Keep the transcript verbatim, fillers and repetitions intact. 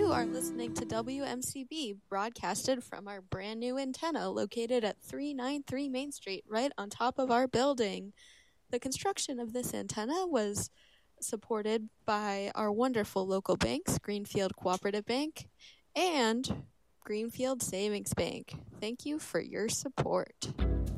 You are listening to W M C B, broadcasted from our brand new antenna located at three ninety-three Main Street, right on top of our building. The construction of this antenna was supported by our wonderful local banks, Greenfield Cooperative Bank and Greenfield Savings Bank. Thank you for your support.